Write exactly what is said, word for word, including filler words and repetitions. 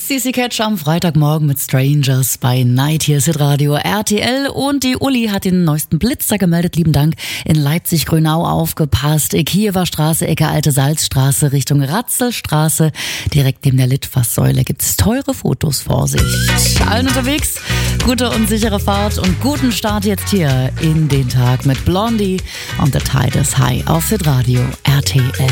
C C Catch am Freitagmorgen mit Strangers bei Night. Hier ist Hitradio R T L und die Uli hat den neuesten Blitzer gemeldet. Lieben Dank. In Leipzig-Grünau aufgepasst. Kiewer Straße, Ecke Alte Salzstraße, Richtung Ratzelstraße. Direkt neben der Litfaßsäule gibt's teure Fotos. Vorsicht. Allen unterwegs, gute und sichere Fahrt und guten Start jetzt hier in den Tag mit Blondie und The Tide is High auf Hitradio R T L.